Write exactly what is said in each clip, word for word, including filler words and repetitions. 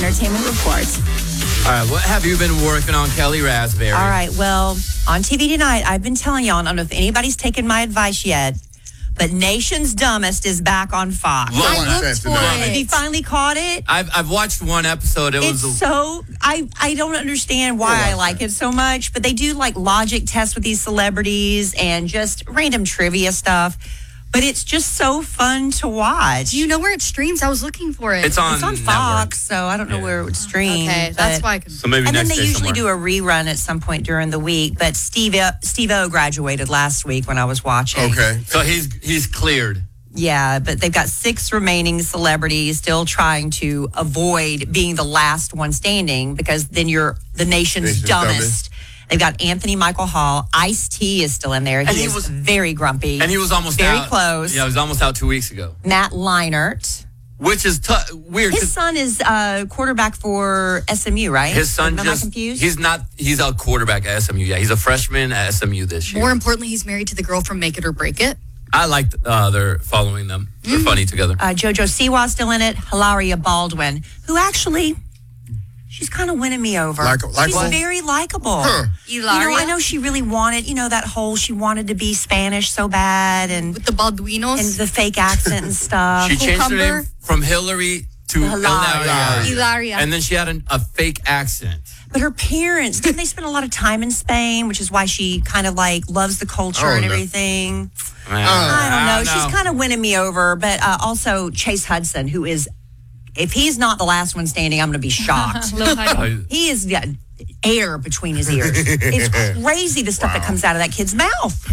Entertainment Report. All right, what have you been working on, Kelly Raspberry? All right, well, on T V tonight, I've been telling y'all, I don't know if anybody's taken my advice yet, but Nation's Dumbest is back on Fox. Love I looked for it. Have you finally caught it? I've I've watched one episode. It It's was a, so, I, I don't understand why I like it so much, but they do like logic tests with these celebrities and just random trivia stuff. But it's just so fun to watch. Do you know where it streams? I was looking for it. it's on It's on network. Fox, so I don't know Yeah. where it would stream. Okay, that's but- why I can. So maybe And then next they day usually somewhere. do a rerun at some point during the week. But Steve Steve O graduated last week when I was watching. Okay. So he's he's cleared. Yeah, but they've got six remaining celebrities still trying to avoid being the last one standing because then you're the nation's, Nation's dumbest. dumbest. They've got Anthony Michael Hall. Ice-T is still in there. He, And he is was- very grumpy. And he was almost very out. close. Yeah, he was almost out two weeks ago. Matt Leinart. Which is t- weird. His 'cause son is uh, quarterback for S M U, right? His son Am just, I confused? he's not, he's a quarterback at S M U. Yeah, he's a freshman at S M U this year. More importantly, he's married to the girl from Make It or Break It. I liked uh, they're following them. They're Mm-hmm. funny together. Uh, JoJo Siwa's still in it. Hilaria Baldwin, who actually, she's kind of winning me over. Like- like she's what? very likable. Huh. You know, I know she really wanted, you know, that whole, she wanted to be Spanish so bad and, With the Balduinos. and the fake accent and stuff. She changed her Cucumber. name from Hillary to Hilaria. Hilaria. Hilaria. And then she had an, a fake accent. But her parents, didn't they spend a lot of time in Spain, which is why she kind of like loves the culture Oh, and no. everything. Man, I don't know. She's kind of winning me over. But uh, also Chase Hudson, who is, if he's not the last one standing, I'm going to be shocked. of. He is got air between his ears. It's crazy the stuff that comes out of that kid's mouth.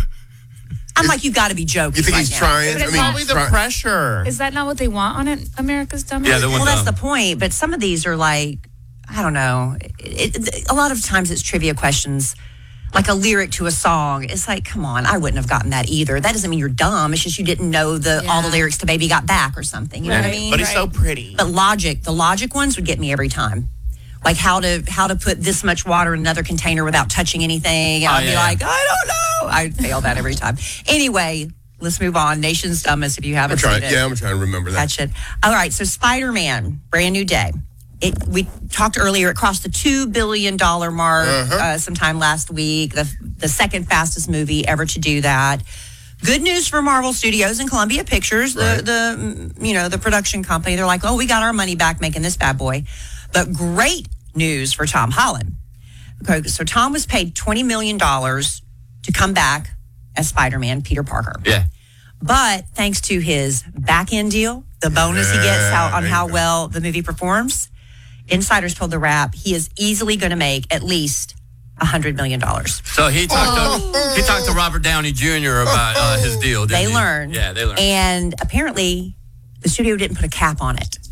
I'm like, you got to be joking. You think right he's now. trying? But I it's mean, probably the try- pressure. Is that not what they want on it? America's Dumbest? Yeah, they want Well, that's the- the point. But some of these are like, I don't know. It, it, a lot of times it's trivia questions, like a lyric to a song. It's like, come on, I wouldn't have gotten that either. That doesn't mean you're dumb. It's just you didn't know the all the Yeah. lyrics to Baby Got Back or something. You know what I Right. mean? But he's so pretty. But logic, the logic ones would get me every time. Like how to how to put this much water in another container without touching anything. And Oh, I'd be yeah. like, I don't know. I'd fail that every time. Anyway, let's move on. Nation's Dumbest, if you I'm haven't trying. seen it. Yeah, I'm trying to remember that. Catch it. All right, so Spider-Man, Brand New Day. It, we talked earlier, it crossed the two billion dollars mark Uh-huh. uh, sometime last week, the, the second fastest movie ever to do that. Good news for Marvel Studios and Columbia Pictures, the, Right. the mm, you know, the production company. They're like, oh, we got our money back making this bad boy. But great news for Tom Holland. Okay, so Tom was paid twenty million dollars to come back as Spider-Man, Peter Parker. Yeah. But thanks to his back end deal, the bonus he gets how, on there how you go. well the movie performs, insiders told The Wrap he is easily going to make at least one hundred million dollars. So he talked Oh. to he talked to Robert Downey Junior about uh, his deal. Didn't They he? learned. Yeah, they learned. And apparently, the studio didn't put a cap on it.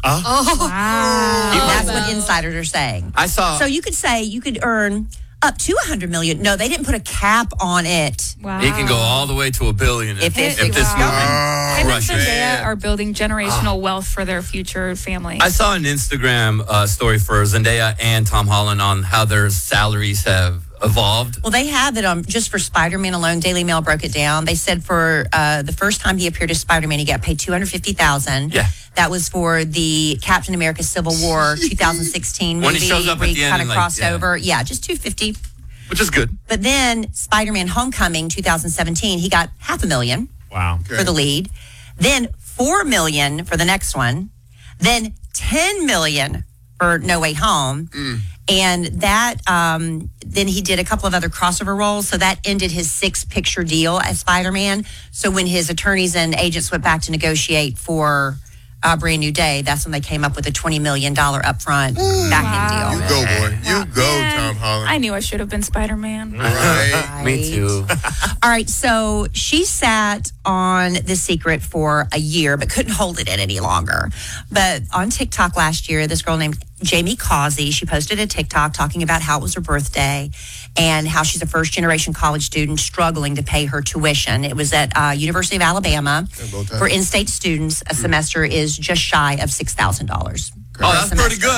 Wow. That's what insiders are saying. I saw. So you could say you could earn up to one hundred million. No, they didn't put a cap on it. Wow. he can go all the way to a billion if, If if, it- this wow. movie Him and crushes. Zendaya are building generational wealth for their future family. I saw an Instagram uh, story for Zendaya and Tom Holland on how their salaries have evolved. Well, they have it on just for Spider-Man alone. Daily Mail broke it down. They said for uh, the first time he appeared as Spider-Man, he got paid two hundred fifty thousand dollars. Yeah. That was for the Captain America Civil War twenty sixteen movie When he shows up where at he the end kind of and, like, crossed yeah. over. Yeah, just two hundred fifty. Which is good. But then Spider-Man Homecoming twenty seventeen, he got half a million Wow. for the lead. Then four million for the next one. Then ten million for No Way Home. And that, um, then he did a couple of other crossover roles. So that ended his six picture deal as Spider-Man. So when his attorneys and agents went back to negotiate for uh, Brand New Day, that's when they came up with a twenty million dollars upfront back end You deal. go, boy. You go, Man, Tom Holland. I knew I should have been Spider-Man. Right. Me too. All right, so she sat on The Secret for a year, but couldn't hold it in any longer. But on TikTok last year, this girl named Jamie Causey, she posted a TikTok talking about how it was her birthday and how she's a first-generation college student struggling to pay her tuition. It was at uh, University of Alabama. bow tie. For in-state students, a semester is just shy of six thousand dollars. Oh, that's pretty good.